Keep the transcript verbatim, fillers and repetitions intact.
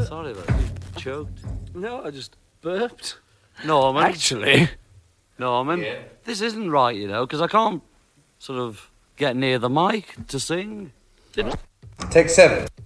Sorry about it. You choked. No, I just burped. Norman. Actually. Norman. Yeah. This isn't right, you know, because I can't sort of get near the mic to sing. Didn't Take seven.